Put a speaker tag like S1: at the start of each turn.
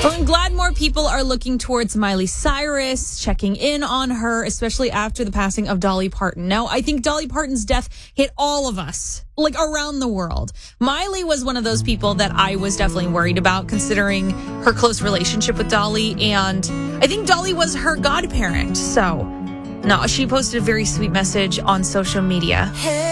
S1: Well, I'm glad more people are looking towards Miley Cyrus, checking in on her, especially after the passing of Dolly Parton. Now, I think Dolly Parton's death hit all of us, like around the world. Miley was one of those people that I was definitely worried about, considering her close relationship with Dolly. And I think Dolly was her godparent. So, no, she posted a very sweet message on social media.